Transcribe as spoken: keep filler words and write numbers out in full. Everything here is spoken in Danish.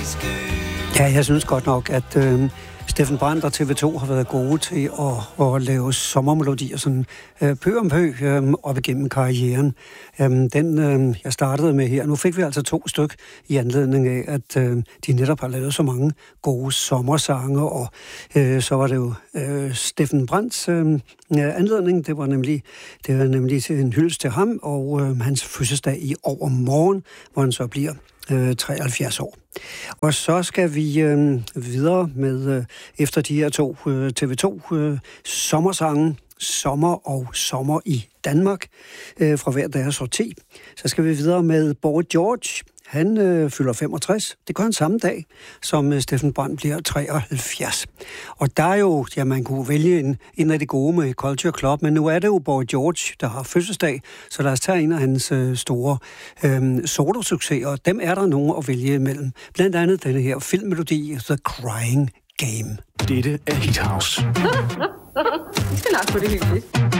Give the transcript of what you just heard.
Ja, jeg synes godt nok, at øh, Steffen Brandt og T V to har været gode til at, at lave sommermelodier sådan øh, pø om pø øh, op igennem karrieren. Øh, den, øh, jeg startede med her, nu fik vi altså to styk i anledning af, at øh, de netop har lavet så mange gode sommersange, og øh, så var det jo øh, Steffen Brandts øh, anledning. Det var nemlig, det var nemlig til en hyldest til ham, og øh, hans fødselsdag i overmorgen, hvor han så bliver øh, treoghalvfjerds år. Og så skal vi øh, videre med, øh, efter de her to øh, T V to øh, sommersange, Sommer og Sommer i Danmark, øh, fra hver deres årti. Så skal vi videre med Boy George. Han øh, fylder femogtres. Det gør han samme dag, som øh, Steffen Brandt bliver treoghalvfjerds. Og der er jo, ja, man kunne vælge en, en af de gode med Culture Club, men nu er det jo Boy George, der har fødselsdag, så lad os tage en af hans øh, store øh, solosucceser, og dem er der nogen at vælge imellem. Blandt andet denne her filmmelodi, The Crying Game. Dette er Hit House. Vi skal nok få det hyggeligt.